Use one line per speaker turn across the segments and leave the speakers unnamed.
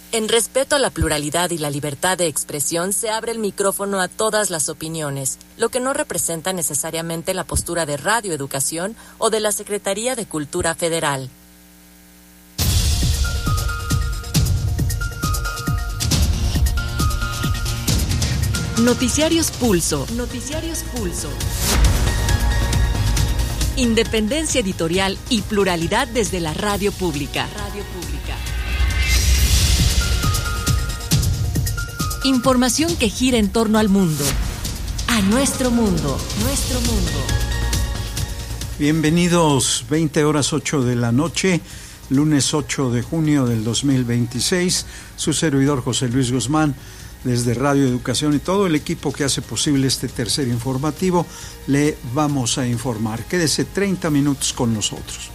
En respeto a la pluralidad y la libertad de expresión, se abre el micrófono a todas las opiniones, lo que no representa necesariamente la postura de Radio Educación o de la Secretaría de Cultura Federal. Noticiarios Pulso. Noticiarios Pulso. Independencia editorial y pluralidad desde la radio pública. Radio pública. Información que gira en torno al mundo. A nuestro mundo. Nuestro mundo.
Bienvenidos, 20:08 de la noche, lunes 8 de junio del 2026. Su servidor José Luis Guzmán, desde Radio Educación y todo el equipo que hace posible este tercer informativo, le vamos a informar. Quédese 30 minutos con nosotros.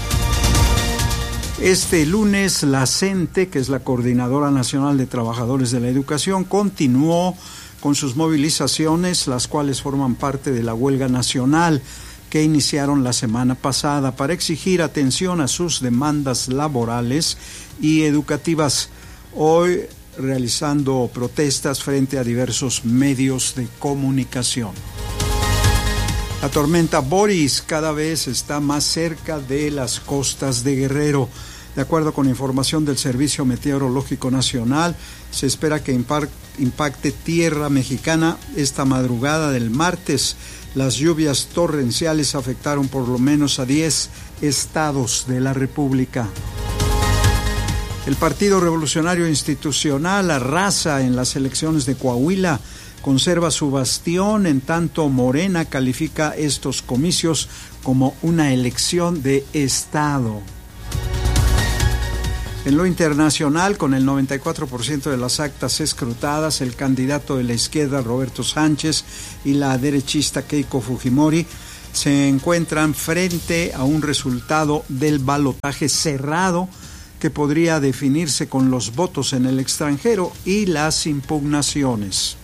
Este lunes, la CENTE, que es la Coordinadora Nacional de Trabajadores de la Educación, continuó con sus movilizaciones, las cuales forman parte de la huelga nacional que iniciaron la semana pasada para exigir atención a sus demandas laborales y educativas. Hoy realizando protestas frente a diversos medios de comunicación. La tormenta Boris cada vez está más cerca de las costas de Guerrero. De acuerdo con información del Servicio Meteorológico Nacional, se espera que impacte tierra mexicana esta madrugada del martes. Las lluvias torrenciales afectaron por lo menos a 10 estados de la República. El Partido Revolucionario Institucional arrasa en las elecciones de Coahuila, conserva su bastión, en tanto Morena califica estos comicios como una elección de Estado. En lo internacional, con el 94% de las actas escrutadas, el candidato de la izquierda Roberto Sánchez y la derechista Keiko Fujimori se encuentran frente a un resultado del balotaje cerrado que podría definirse con los votos en el extranjero y las impugnaciones.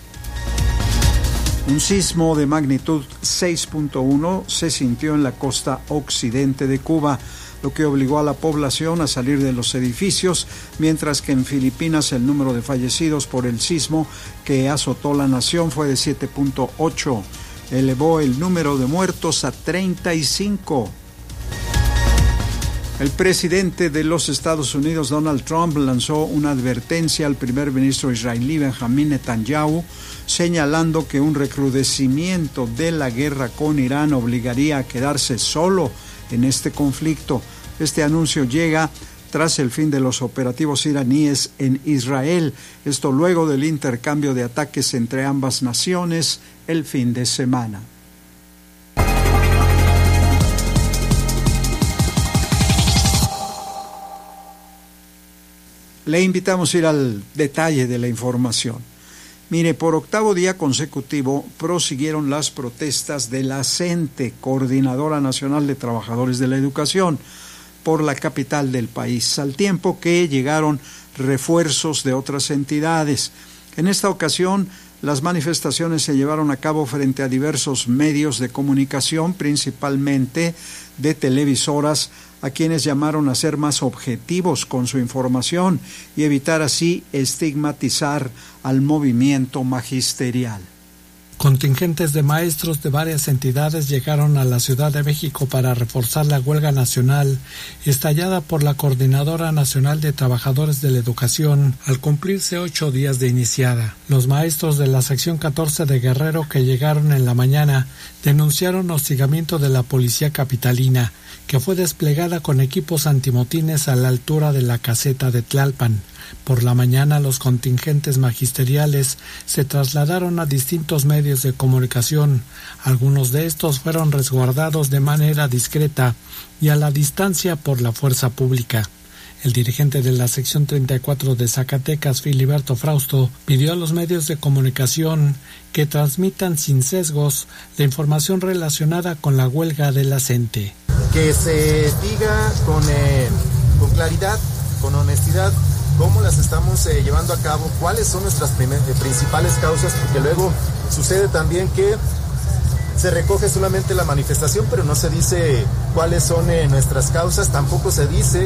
Un sismo de magnitud 6.1 se sintió en la costa occidente de Cuba, lo que obligó a la población a salir de los edificios, mientras que en Filipinas el número de fallecidos por el sismo que azotó la nación fue de 7.8, elevó el número de muertos a 35. El presidente de los Estados Unidos, Donald Trump, lanzó una advertencia al primer ministro israelí Benjamín Netanyahu, señalando que un recrudecimiento de la guerra con Irán obligaría a quedarse solo en este conflicto. Este anuncio llega tras el fin de los operativos iraníes en Israel, esto luego del intercambio de ataques entre ambas naciones el fin de semana. Le invitamos a ir al detalle de la información. Mire, por octavo día consecutivo prosiguieron las protestas de la CENTE, Coordinadora Nacional de Trabajadores de la Educación, por la capital del país, al tiempo que llegaron refuerzos de otras entidades. En esta ocasión, las manifestaciones se llevaron a cabo frente a diversos medios de comunicación, principalmente de televisoras, a quienes llamaron a ser más objetivos con su información y evitar así estigmatizar al movimiento magisterial.
Contingentes de maestros de varias entidades llegaron a la Ciudad de México para reforzar la huelga nacional estallada por la Coordinadora Nacional de Trabajadores de la Educación al cumplirse 8 días de iniciada. Los maestros de la sección 14 de Guerrero que llegaron en la mañana denunciaron hostigamiento de la policía capitalina, que fue desplegada con equipos antimotines a la altura de la caseta de Tlalpan. Por la mañana, los contingentes magisteriales se trasladaron a distintos medios de comunicación. Algunos de estos fueron resguardados de manera discreta y a la distancia por la fuerza pública. El dirigente de la sección 34 de Zacatecas, Filiberto Frausto, pidió a los medios de comunicación que transmitan sin sesgos la información relacionada con la huelga de la CENTE.
Que se diga con claridad, con honestidad, cómo las estamos llevando a cabo, cuáles son nuestras principales causas, porque luego sucede también que se recoge solamente la manifestación, pero no se dice cuáles son nuestras causas, tampoco se dice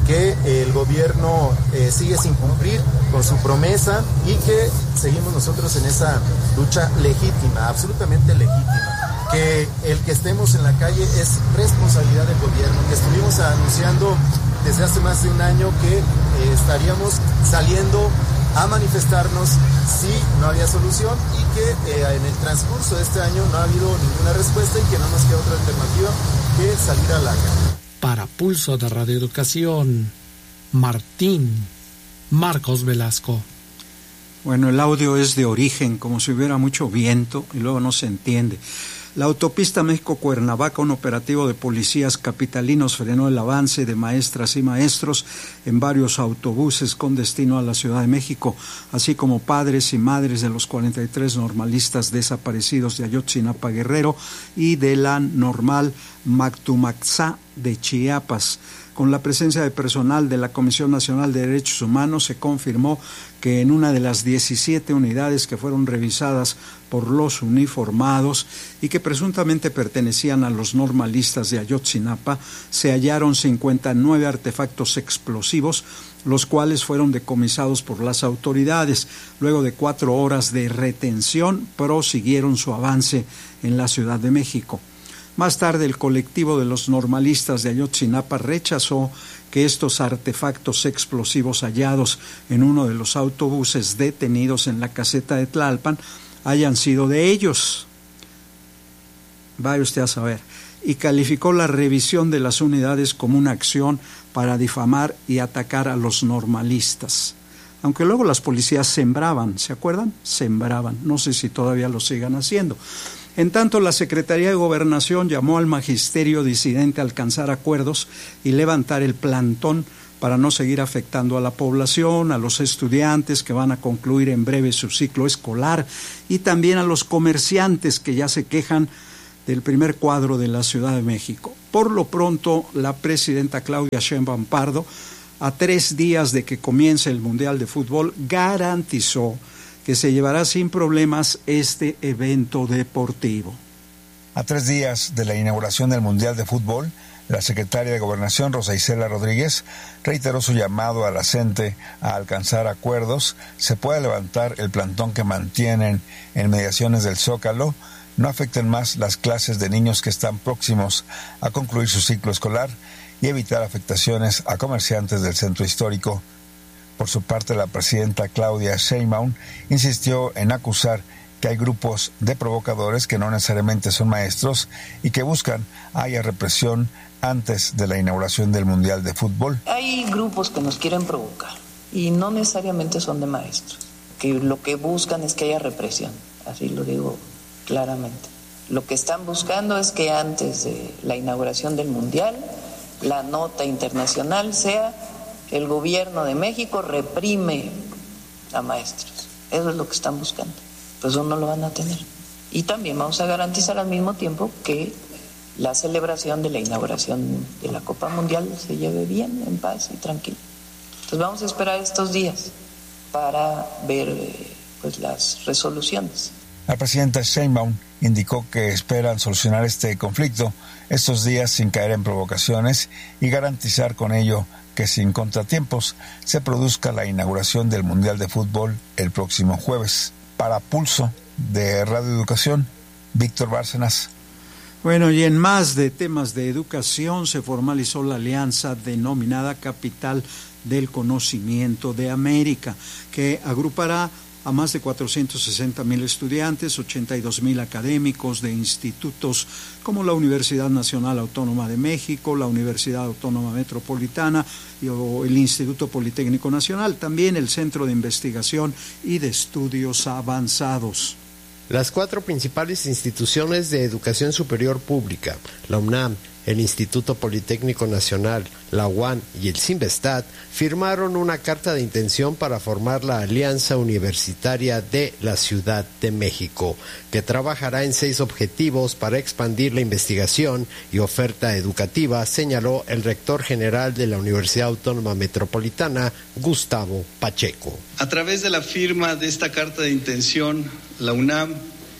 que el gobierno sigue sin cumplir con su promesa y que seguimos nosotros en esa lucha legítima, absolutamente legítima. Que el que estemos en la calle es responsabilidad del gobierno, que estuvimos anunciando desde hace más de un año que estaríamos saliendo a manifestarnos si no había solución y que en el transcurso de este año no ha habido ninguna respuesta y que no nos queda otra alternativa que salir a la calle.
Para Pulso de Radio Educación, Marcos Velasco.
Bueno, el audio es de origen, como si hubiera mucho viento y luego no se entiende. La autopista México-Cuernavaca, un operativo de policías capitalinos frenó el avance de maestras y maestros en varios autobuses con destino a la Ciudad de México, así como padres y madres de los 43 normalistas desaparecidos de Ayotzinapa, Guerrero, y de la normal Mactumaxá de Chiapas. Con la presencia de personal de la Comisión Nacional de Derechos Humanos, se confirmó que en una de las 17 unidades que fueron revisadas por los uniformados y que presuntamente pertenecían a los normalistas de Ayotzinapa, se hallaron 59 artefactos explosivos, los cuales fueron decomisados por las autoridades. Luego de 4 horas de retención, prosiguieron su avance en la Ciudad de México. Más tarde, el colectivo de los normalistas de Ayotzinapa rechazó que estos artefactos explosivos hallados en uno de los autobuses detenidos en la caseta de Tlalpan hayan sido de ellos. Vaya usted a saber. Y calificó la revisión de las unidades como una acción para difamar y atacar a los normalistas. Aunque luego las policías sembraban, ¿se acuerdan? Sembraban. No sé si todavía lo sigan haciendo. En tanto, la Secretaría de Gobernación llamó al magisterio disidente a alcanzar acuerdos y levantar el plantón para no seguir afectando a la población, a los estudiantes que van a concluir en breve su ciclo escolar y también a los comerciantes que ya se quejan del primer cuadro de la Ciudad de México. Por lo pronto, la presidenta Claudia Sheinbaum Pardo, a 3 días de que comience el Mundial de Fútbol, garantizó que se llevará sin problemas este evento deportivo.
A 3 días de la inauguración del Mundial de Fútbol, la secretaria de Gobernación, Rosa Isela Rodríguez, reiteró su llamado a la CENTE a alcanzar acuerdos, se pueda levantar el plantón que mantienen en mediaciones del Zócalo, no afecten más las clases de niños que están próximos a concluir su ciclo escolar y evitar afectaciones a comerciantes del centro histórico. Por su parte, la presidenta Claudia Sheinbaum insistió en acusar que hay grupos de provocadores que no necesariamente son maestros y que buscan haya represión antes de la inauguración del Mundial de Fútbol.
Hay grupos que nos quieren provocar y no necesariamente son de maestros, que lo que buscan es que haya represión, así lo digo claramente. Lo que están buscando es que antes de la inauguración del Mundial, la nota internacional sea: el gobierno de México reprime a maestros. Eso es lo que están buscando. Pues eso no lo van a tener. Y también vamos a garantizar al mismo tiempo que la celebración de la inauguración de la Copa Mundial se lleve bien, en paz y tranquilo. Entonces vamos a esperar estos días para ver pues las resoluciones.
La presidenta Sheinbaum indicó que esperan solucionar este conflicto estos días sin caer en provocaciones y garantizar con ello que sin contratiempos se produzca la inauguración del Mundial de Fútbol el próximo jueves. Para Pulso de Radio Educación, Víctor Bárcenas.
Bueno, y en más de temas de educación, se formalizó la alianza denominada Capital del Conocimiento de América, que agrupará a más de 460,000 estudiantes, 82,000 académicos de institutos como la Universidad Nacional Autónoma de México, la Universidad Autónoma Metropolitana o el Instituto Politécnico Nacional, también el Centro de Investigación y de Estudios Avanzados.
Las 4 principales instituciones de educación superior pública, la UNAM, el Instituto Politécnico Nacional, la UAM y el CINVESTAT, firmaron una carta de intención para formar la Alianza Universitaria de la Ciudad de México, que trabajará en 6 objetivos para expandir la investigación y oferta educativa, señaló el rector general de la Universidad Autónoma Metropolitana, Gustavo Pacheco.
A través de la firma de esta carta de intención, la UNAM,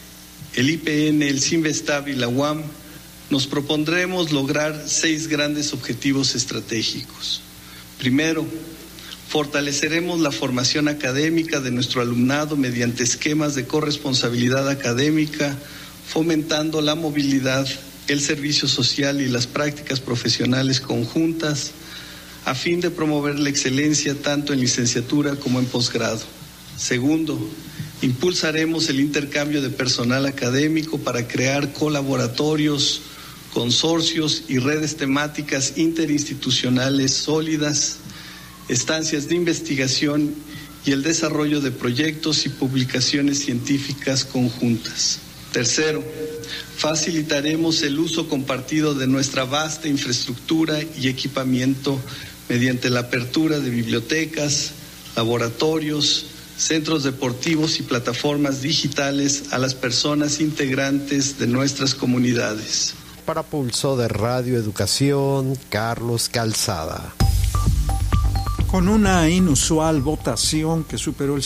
el IPN, el CINVESTAT y la UAM nos propondremos lograr 6 grandes objetivos estratégicos. Primero, fortaleceremos la formación académica de nuestro alumnado mediante esquemas de corresponsabilidad académica, fomentando la movilidad, el servicio social y las prácticas profesionales conjuntas, a fin de promover la excelencia tanto en licenciatura como en posgrado. Segundo, impulsaremos el intercambio de personal académico para crear colaboratorios, consorcios y redes temáticas interinstitucionales sólidas, estancias de investigación y el desarrollo de proyectos y publicaciones científicas conjuntas. Tercero, facilitaremos el uso compartido de nuestra vasta infraestructura y equipamiento mediante la apertura de bibliotecas, laboratorios, centros deportivos y plataformas digitales a las personas integrantes de nuestras comunidades.
Para Pulso de Radio Educación, Carlos Calzada.
Con una inusual votación que superó el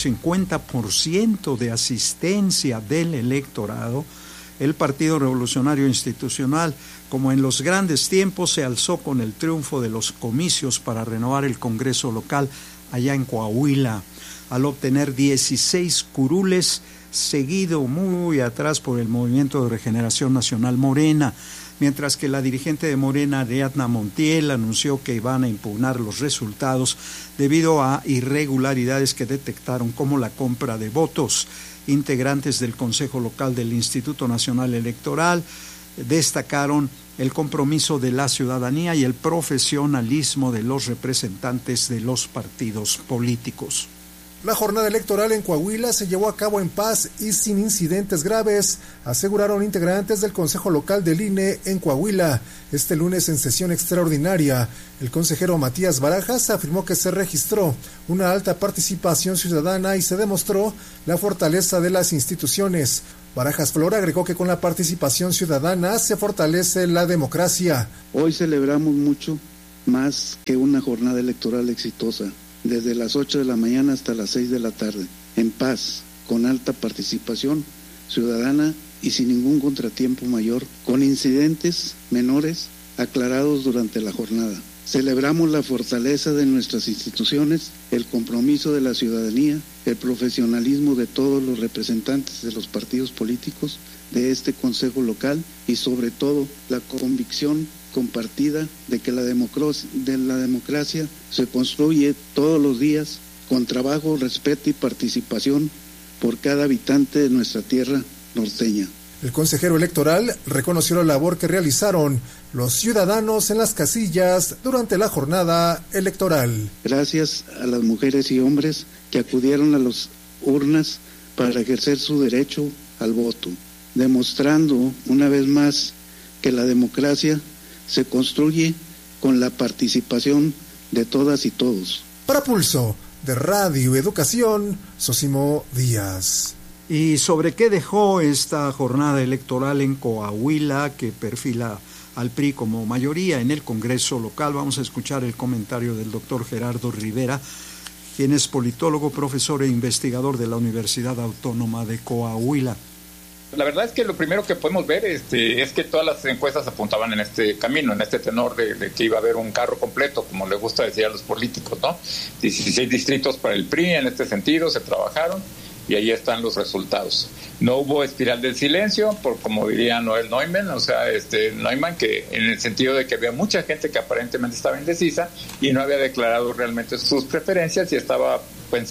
50% de asistencia del electorado, el Partido Revolucionario Institucional, como en los grandes tiempos, se alzó con el triunfo de los comicios para renovar el Congreso local allá en Coahuila, al obtener 16 curules, seguido muy atrás por el Movimiento de Regeneración Nacional Morena, mientras que la dirigente de Morena, Ariadna Montiel, anunció que iban a impugnar los resultados debido a irregularidades que detectaron, como la compra de votos. Integrantes del Consejo Local del Instituto Nacional Electoral destacaron el compromiso de la ciudadanía y el profesionalismo de los representantes de los partidos políticos.
La jornada electoral en Coahuila se llevó a cabo en paz y sin incidentes graves, aseguraron integrantes del Consejo Local del INE en Coahuila. Este lunes, en sesión extraordinaria, el consejero Matías Barajas afirmó que se registró una alta participación ciudadana y se demostró la fortaleza de las instituciones. Barajas Flor agregó que con la participación ciudadana se fortalece la democracia.
Hoy celebramos mucho más que una jornada electoral exitosa. Desde las 8 de la mañana hasta las 6 de la tarde, en paz, con alta participación ciudadana y sin ningún contratiempo mayor, con incidentes menores aclarados durante la jornada. Celebramos la fortaleza de nuestras instituciones, el compromiso de la ciudadanía, el profesionalismo de todos los representantes de los partidos políticos de este Consejo Local y sobre todo la convicción compartida de que la democracia se construye todos los días con trabajo, respeto y participación por cada habitante de nuestra tierra norteña.
El consejero electoral reconoció la labor que realizaron los ciudadanos en las casillas durante la jornada electoral.
Gracias a las mujeres y hombres que acudieron a las urnas para ejercer su derecho al voto, demostrando una vez más que la democracia se construye con la participación de todas y todos.
Para Pulso de Radio Educación, Sosimo Díaz.
¿Y sobre qué dejó esta jornada electoral en Coahuila, que perfila al PRI como mayoría en el Congreso local? Vamos a escuchar el comentario del doctor Gerardo Rivera, quien es politólogo, profesor e investigador de la Universidad Autónoma de Coahuila.
La verdad es que lo primero que podemos ver es que todas las encuestas apuntaban en este camino, en este tenor de que iba a haber un carro completo, como le gusta decir a los políticos, ¿no? 16 distritos para el PRI, en este sentido se trabajaron y ahí están los resultados. No hubo espiral del silencio, como diría Noel Neumann, Neumann, que en el sentido de que había mucha gente que aparentemente estaba indecisa y no había declarado realmente sus preferencias y estaba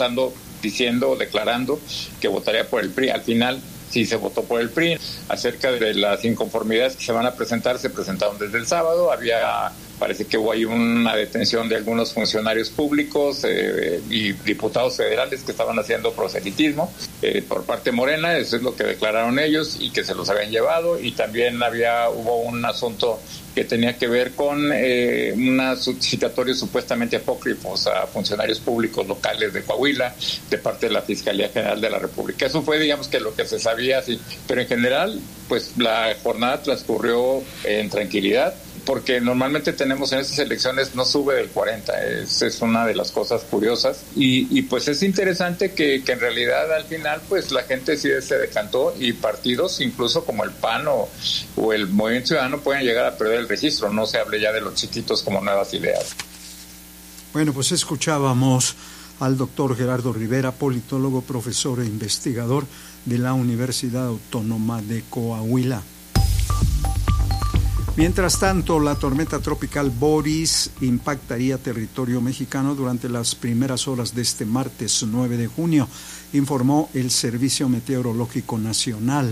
declarando que votaría por el PRI. Al final sí se votó por el PRI. Acerca de las inconformidades que se van a presentar, se presentaron desde el sábado. Parece que hubo ahí una detención de algunos funcionarios públicos y diputados federales que estaban haciendo proselitismo por parte de Morena. Eso es lo que declararon ellos y que se los habían llevado. Y también hubo un asunto que tenía que ver con unos citatorios supuestamente apócrifos a funcionarios públicos locales de Coahuila de parte de la Fiscalía General de la República. Eso fue, digamos, que lo que se sabía, sí. Pero en general, pues la jornada transcurrió en tranquilidad, porque normalmente tenemos en estas elecciones no sube del 40, es una de las cosas curiosas y pues es interesante que en realidad al final pues la gente sí se decantó y partidos incluso como el PAN o el Movimiento Ciudadano pueden llegar a perder el registro, no se hable ya de los chiquitos como Nuevas Ideas.
Bueno, pues escuchábamos al doctor Gerardo Rivera, politólogo, profesor e investigador de la Universidad Autónoma de Coahuila. Mientras tanto, la tormenta tropical Boris impactaría territorio mexicano durante las primeras horas de este martes 9 de junio, informó el Servicio Meteorológico Nacional.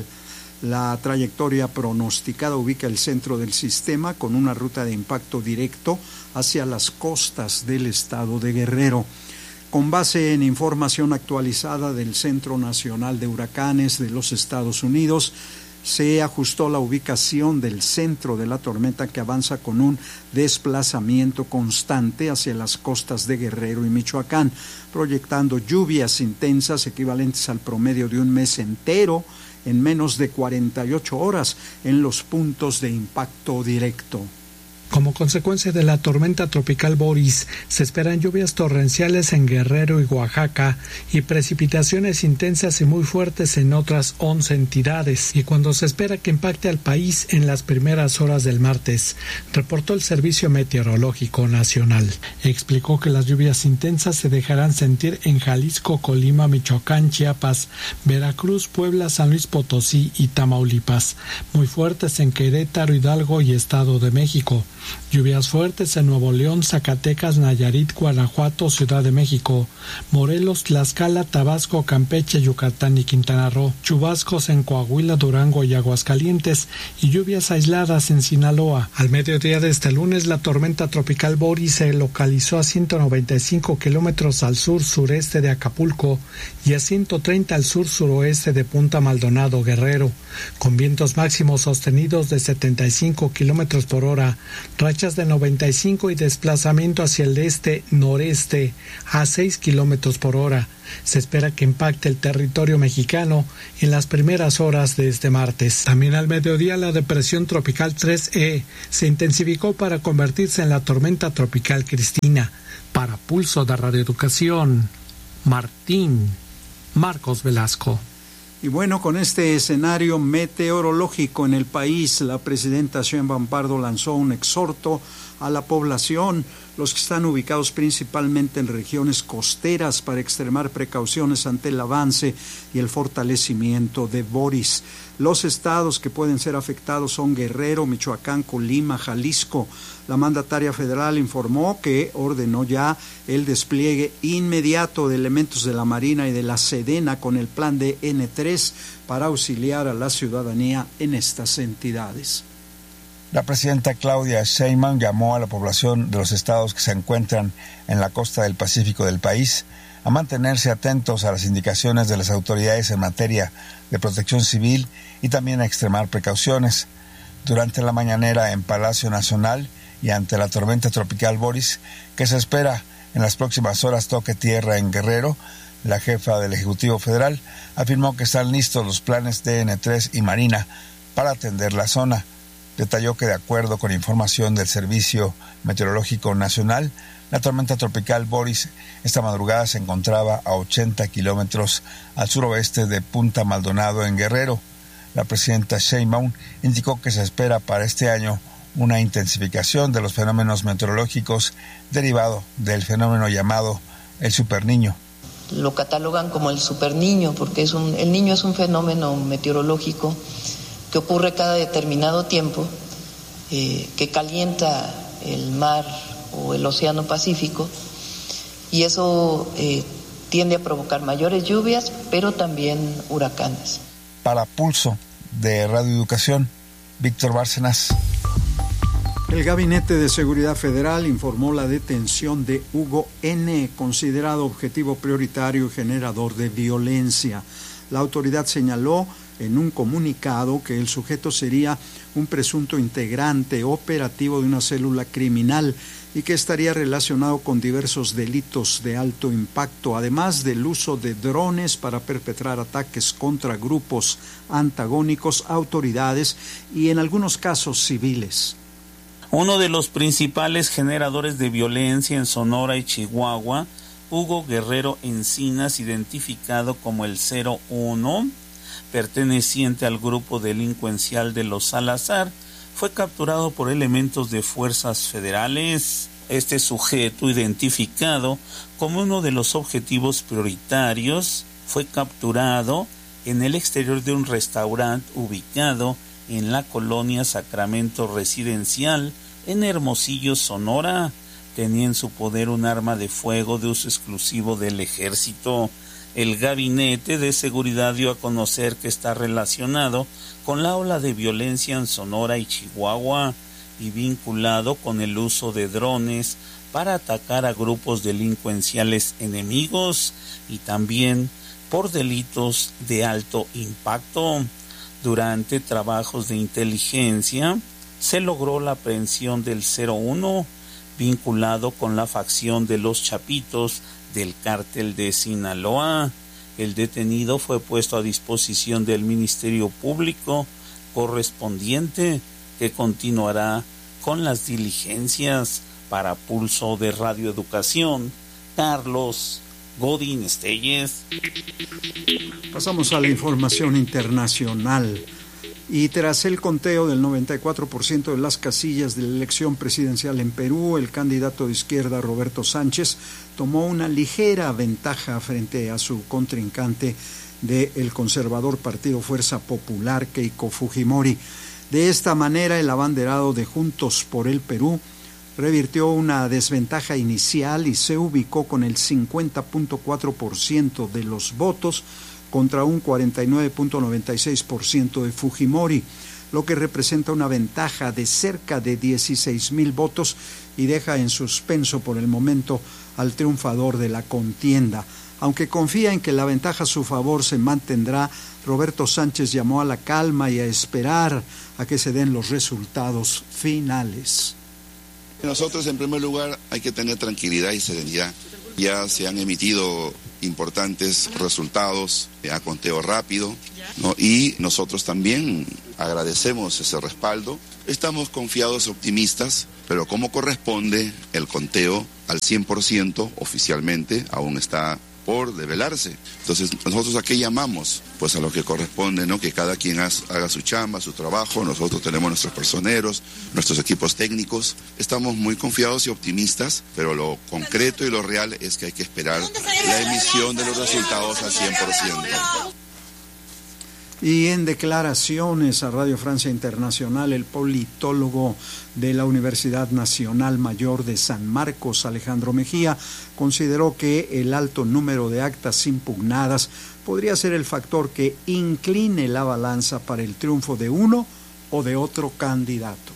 La trayectoria pronosticada ubica el centro del sistema con una ruta de impacto directo hacia las costas del estado de Guerrero. Con base en información actualizada del Centro Nacional de Huracanes de los Estados Unidos, se ajustó la ubicación del centro de la tormenta, que avanza con un desplazamiento constante hacia las costas de Guerrero y Michoacán, proyectando lluvias intensas equivalentes al promedio de un mes entero en menos de 48 horas en los puntos de impacto directo.
Como consecuencia de la tormenta tropical Boris, se esperan lluvias torrenciales en Guerrero y Oaxaca y precipitaciones intensas y muy fuertes en otras 11 entidades, y cuando se espera que impacte al país en las primeras horas del martes, reportó el Servicio Meteorológico Nacional. Explicó que las lluvias intensas se dejarán sentir en Jalisco, Colima, Michoacán, Chiapas, Veracruz, Puebla, San Luis Potosí y Tamaulipas, muy fuertes en Querétaro, Hidalgo y Estado de México. Lluvias fuertes en Nuevo León, Zacatecas, Nayarit, Guanajuato, Ciudad de México, Morelos, Tlaxcala, Tabasco, Campeche, Yucatán y Quintana Roo. Chubascos en Coahuila, Durango y Aguascalientes y lluvias aisladas en Sinaloa. Al mediodía de este lunes, la tormenta tropical Boris se localizó a 195 kilómetros al sur-sureste de Acapulco y a 130 al sur-suroeste de Punta Maldonado, Guerrero, con vientos máximos sostenidos de 75 kilómetros por hora, rachas de 95 y desplazamiento hacia el este-noreste a 6 kilómetros por hora. Se espera que impacte el territorio mexicano en las primeras horas de este martes. También al mediodía, la depresión tropical 3E se intensificó para convertirse en la tormenta tropical Cristina. Para Pulso de Radio Educación, Marcos Velasco.
Y bueno, con este escenario meteorológico en el país, la presidenta Sheinbaum Pardo lanzó un exhorto a la población, los que están ubicados principalmente en regiones costeras, para extremar precauciones ante el avance y el fortalecimiento de Boris. Los estados que pueden ser afectados son Guerrero, Michoacán, Colima, Jalisco. La mandataria federal informó que ordenó ya el despliegue inmediato de elementos de la Marina y de la Sedena con el plan de N3 para auxiliar a la ciudadanía en estas entidades.
La presidenta Claudia Sheinbaum llamó a la población de los estados que se encuentran en la costa del Pacífico del país a mantenerse atentos a las indicaciones de las autoridades en materia de protección civil y también a extremar precauciones. Durante la mañanera en Palacio Nacional y ante la tormenta tropical Boris, que se espera en las próximas horas toque tierra en Guerrero, la jefa del Ejecutivo Federal afirmó que están listos los planes de N3 y Marina para atender la zona. Detalló que, de acuerdo con información del Servicio Meteorológico Nacional, la tormenta tropical Boris esta madrugada se encontraba a 80 kilómetros al suroeste de Punta Maldonado en Guerrero. La presidenta Sheinbaum indicó que se espera para este año una intensificación de los fenómenos meteorológicos derivado del fenómeno llamado el superniño.
Lo catalogan como el superniño porque el niño es un fenómeno meteorológico que ocurre cada determinado tiempo, que calienta el mar o el océano Pacífico, y eso tiende a provocar mayores lluvias, pero también huracanes.
Para Pulso de Radio Educación, Víctor Bárcenas.
El Gabinete de Seguridad Federal informó la detención de Hugo N., considerado objetivo prioritario y generador de violencia. La autoridad señaló en un comunicado que el sujeto sería un presunto integrante operativo de una célula criminal y que estaría relacionado con diversos delitos de alto impacto, además del uso de drones para perpetrar ataques contra grupos antagónicos, autoridades y en algunos casos civiles.
Uno de los principales generadores de violencia en Sonora y Chihuahua, Hugo Guerrero Encinas, identificado como el 01, perteneciente al grupo delincuencial de los Salazar, fue capturado por elementos de fuerzas federales. Este sujeto, identificado como uno de los objetivos prioritarios, fue capturado en el exterior de un restaurante ubicado en la colonia Sacramento Residencial en Hermosillo, Sonora. Tenía en su poder un arma de fuego de uso exclusivo del ejército. El Gabinete de Seguridad dio a conocer que está relacionado con la ola de violencia en Sonora y Chihuahua y vinculado con el uso de drones para atacar a grupos delincuenciales enemigos y también por delitos de alto impacto. Durante trabajos de inteligencia se logró la aprehensión del 01 vinculado con la facción de los Chapitos del cártel de Sinaloa. El detenido fue puesto a disposición del Ministerio Público correspondiente, que continuará con las diligencias. Para Pulso de Radio Educación, Carlos Godín Estelles.
Pasamos a la información internacional. Y tras el conteo del 94% de las casillas de la elección presidencial en Perú, el candidato de izquierda Roberto Sánchez tomó una ligera ventaja frente a su contrincante del conservador Partido Fuerza Popular, Keiko Fujimori. De esta manera, el abanderado de Juntos por el Perú revirtió una desventaja inicial y se ubicó con el 50.4% de los votos contra un 49.96% de Fujimori, lo que representa una ventaja de cerca de 16,000 votos y deja en suspenso por el momento al triunfador de la contienda. Aunque confía en que la ventaja a su favor se mantendrá, Roberto Sánchez llamó a la calma y a esperar a que se den los resultados finales.
Nosotros, en primer lugar, hay que tener tranquilidad y serenidad. Ya se han emitido importantes resultados a conteo rápido, ¿no? Y nosotros también agradecemos ese respaldo. Estamos confiados, optimistas, pero como corresponde, el conteo al 100% oficialmente aún está por develarse. Entonces, nosotros a qué llamamos? Pues a lo que corresponde, ¿no? Que cada quien haga su chamba, su trabajo. Nosotros tenemos nuestros personeros, nuestros equipos técnicos. Estamos muy confiados y optimistas, pero lo concreto y lo real es que hay que esperar la emisión de los resultados al 100%.
Y en declaraciones a Radio Francia Internacional, el politólogo de la Universidad Nacional Mayor de San Marcos, Alejandro Mejía, consideró que el alto número de actas impugnadas podría ser el factor que incline la balanza para el triunfo de uno o de otro candidato.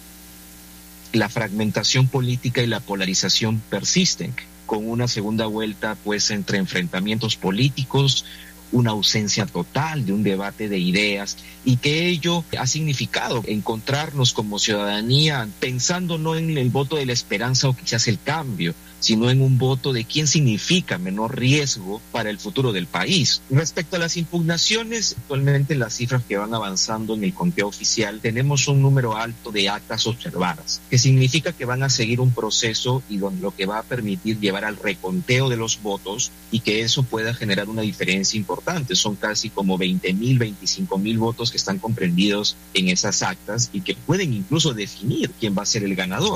La fragmentación política y la polarización persisten, con una segunda vuelta pues entre enfrentamientos políticos, una ausencia total de un debate de ideas, y que ello ha significado encontrarnos como ciudadanía pensando no en el voto de la esperanza o quizás el cambio, sino en un voto de quién significa menor riesgo para el futuro del país. Respecto a las impugnaciones, actualmente las cifras que van avanzando en el conteo oficial, tenemos un número alto de actas observadas, que significa que van a seguir un proceso y lo que va a permitir llevar al reconteo de los votos y que eso pueda generar una diferencia importante. Son casi como 20,000, 25,000 votos que están comprendidos en esas actas y que pueden incluso definir quién va a ser el ganador.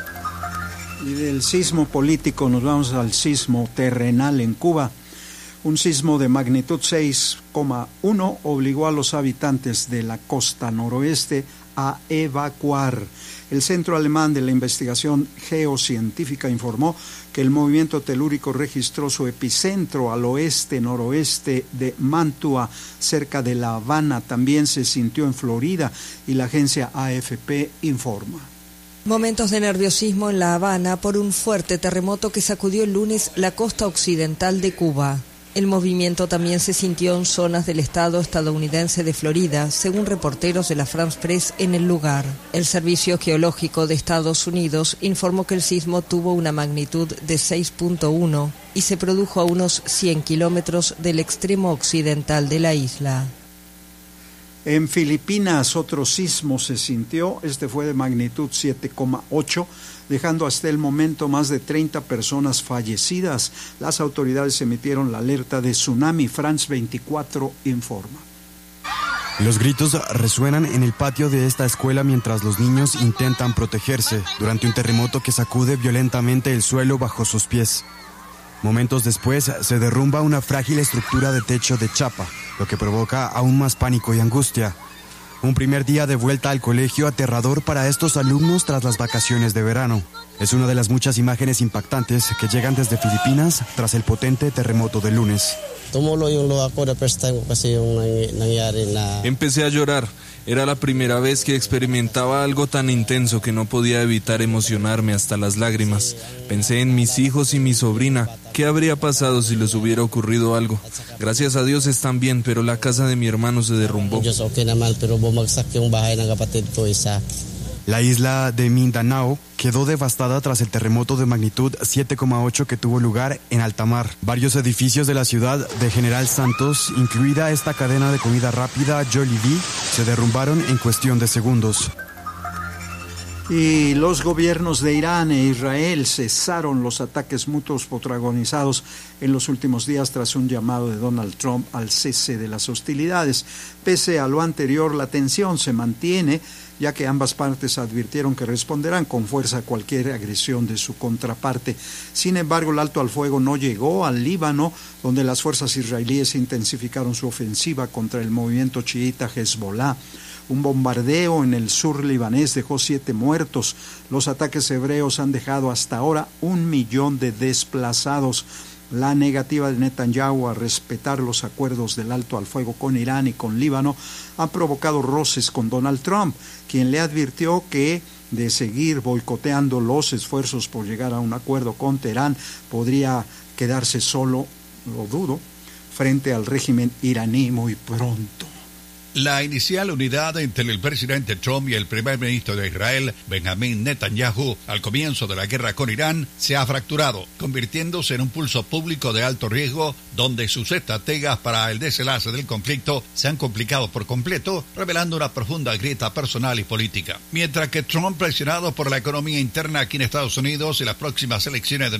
Y del sismo político nos vamos al sismo terrenal en Cuba. Un sismo de magnitud 6,1 obligó a los habitantes de la costa noroeste a evacuar. El Centro Alemán de la Investigación Geocientífica informó que el movimiento telúrico registró su epicentro al oeste-noroeste de Mantua, cerca de La Habana. También se sintió en Florida y la agencia AFP informa.
Momentos de nerviosismo en La Habana por un fuerte terremoto que sacudió el lunes la costa occidental de Cuba. El movimiento también se sintió en zonas del estado estadounidense de Florida, según reporteros de la France Press en el lugar. El Servicio Geológico de Estados Unidos informó que el sismo tuvo una magnitud de 6.1 y se produjo a unos 100 kilómetros del extremo occidental de la isla.
En Filipinas otro sismo se sintió, este fue de magnitud 7,8, dejando hasta el momento más de 30 personas fallecidas. Las autoridades emitieron la alerta de tsunami. France 24 informa.
Los gritos resuenan en el patio de esta escuela mientras los niños intentan protegerse durante un terremoto que sacude violentamente el suelo bajo sus pies. Momentos después se derrumba una frágil estructura de techo de chapa, lo que provoca aún más pánico y angustia. Un primer día de vuelta al colegio aterrador para estos alumnos tras las vacaciones de verano. Es una de las muchas imágenes impactantes que llegan desde Filipinas tras el potente terremoto del lunes.
Empecé a llorar. Era la primera vez que experimentaba algo tan intenso que no podía evitar emocionarme hasta las lágrimas. Pensé en mis hijos y mi sobrina. ¿Qué habría pasado si les hubiera ocurrido algo? Gracias a Dios están bien, pero la casa de mi hermano se derrumbó.
La isla de Mindanao quedó devastada tras el terremoto de magnitud 7,8 que tuvo lugar en alta mar. Varios edificios de la ciudad de General Santos, incluida esta cadena de comida rápida Jollibee, se derrumbaron en cuestión de segundos.
Y los gobiernos de Irán e Israel cesaron los ataques mutuos protagonizados en los últimos días tras un llamado de Donald Trump al cese de las hostilidades. Pese a lo anterior, la tensión se mantiene, ya que ambas partes advirtieron que responderán con fuerza a cualquier agresión de su contraparte. Sin embargo, el alto al fuego no llegó al Líbano, donde las fuerzas israelíes intensificaron su ofensiva contra el movimiento chiita Hezbollah. Un bombardeo en el sur libanés dejó 7 muertos. Los ataques hebreos han dejado hasta ahora 1 millón de desplazados. La negativa de Netanyahu a respetar los acuerdos del alto al fuego con Irán y con Líbano ha provocado roces con Donald Trump, quien le advirtió que de seguir boicoteando los esfuerzos por llegar a un acuerdo con Teherán podría quedarse solo, lo dudo, frente al régimen iraní muy pronto.
La inicial unidad entre el presidente Trump y el primer ministro de Israel, Benjamín Netanyahu, al comienzo de la guerra con Irán, se ha fracturado, convirtiéndose en un pulso público de alto riesgo, donde sus estrategias para el desenlace del conflicto se han complicado por completo, revelando una profunda grieta personal y política. Mientras que Trump, presionado por la economía interna aquí en Estados Unidos y las próximas elecciones de